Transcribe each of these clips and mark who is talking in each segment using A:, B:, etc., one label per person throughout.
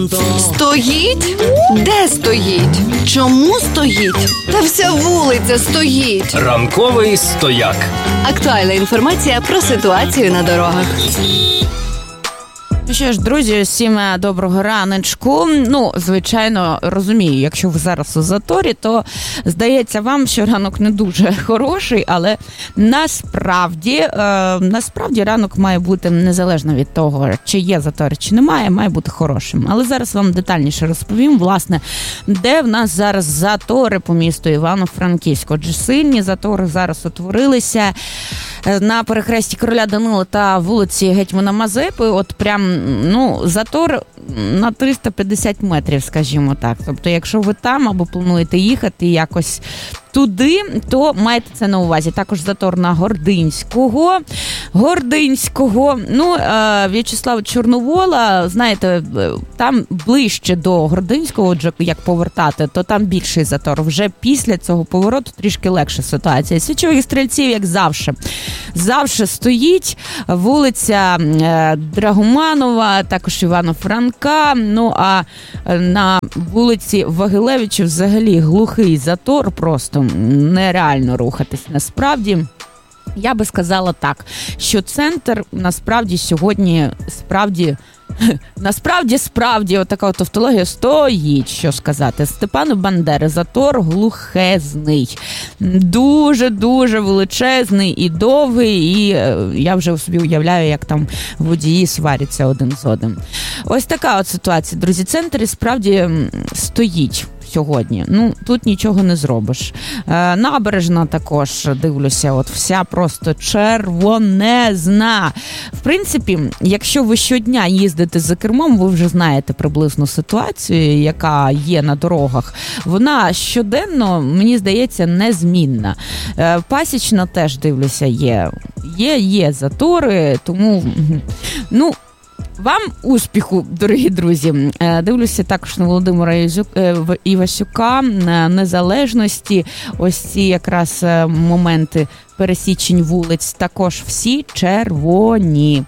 A: Стоїть? Де стоїть? Чому стоїть? Та вся вулиця стоїть.
B: Ранковий стояк.
A: Актуальна інформація про ситуацію на дорогах.
C: Ну що ж, друзі, всім доброго раночку. Звичайно, розумію, якщо ви зараз у заторі, то здається вам, що ранок не дуже хороший, але насправді ранок має бути незалежно від того, чи є затори, чи немає, має бути хорошим. Але зараз вам детальніше розповім, власне, де в нас зараз затори по місту Івано-Франківську. Отже, сильні затори зараз утворилися на перехресті Короля Данила та вулиці Гетьмана Мазепи. От прям, затор на 350 метрів, скажімо так. Тобто, якщо ви там або плануєте їхати якось туди, то маєте це на увазі. Також затор на Гординського. В'ячеслава Чорновола, знаєте, там ближче до Гординського, отже, як повертати, то там більший затор. Вже після цього повороту трішки легша ситуація. Свічових стрільців, як завжди стоїть. Вулиця Драгоманова, також Івана Франка. А на вулиці Вагилевича взагалі глухий затор, просто нереально рухатись. Я би сказала так, що центр насправді сьогодні насправді, отака тавтологія стоїть, що сказати. Степану Бандери затор глухезний, дуже-дуже величезний і довгий, і я вже собі уявляю, як там водії сваряться один з одним. Ось така от ситуація, друзі. Центр і справді стоїть сьогодні. Тут нічого не зробиш. Набережна також, дивлюся, от вся просто червонезна. В принципі, якщо ви щодня їздите за кермом, ви вже знаєте приблизно ситуацію, яка є на дорогах. Вона щоденно, мені здається, незмінна. Пасічна теж, дивлюся, є затори, тому, вам успіху, дорогі друзі. Дивлюся також на Володимира Івасюка, на Незалежності. Ось ці якраз моменти пересічень вулиць також всі червоні.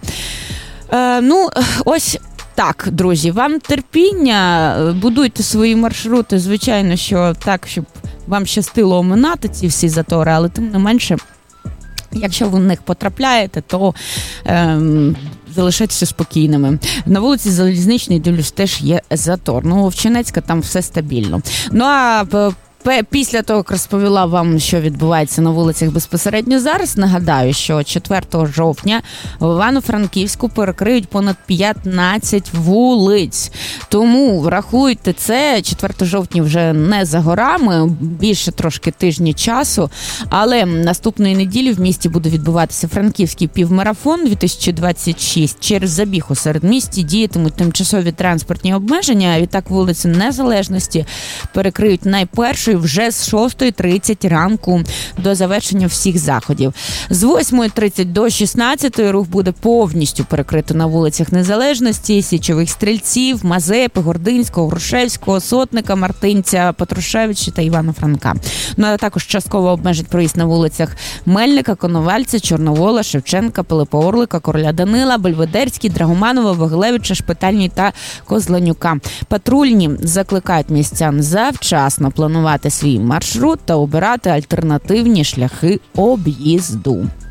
C: Ось так, друзі, вам терпіння, будуйте свої маршрути, звичайно, що так, щоб вам щастило оминати ці всі затори, але тим не менше, якщо ви в них потрапляєте, то залишайтеся спокійними. На вулиці Залізничній, дивлюсь, теж є затор. Вовчинецька, там все стабільно. Після того, як розповіла вам, що відбувається на вулицях безпосередньо зараз, нагадаю, що 4 жовтня в Івано-Франківську перекриють понад 15 вулиць. Тому врахуйте це, 4 жовтня вже не за горами, більше трошки тижні часу, але наступної неділі в місті буде відбуватися Франківський півмарафон 2026. Через забіг у середмісті діятимуть тимчасові транспортні обмеження, відтак вулиці Незалежності перекриють найпершою вже з 6:30 ранку до завершення всіх заходів. З 8:30 до 16:00 рух буде повністю перекрито на вулицях Незалежності, Січових Стрільців, Мазепи, Гординського, Грушевського, Сотника, Мартинця, Петрушевича та Івана Франка. А також частково обмежить проїзд на вулицях Мельника, Коновальця, Чорновола, Шевченка, Пилипа Орлика, Короля Данила, Бельведерський, Драгоманова, Вагилевича, Шпитальній та Козланюка. Патрульні закликають містян завчасно планувати свій маршрут та обирати альтернативні шляхи об'їзду.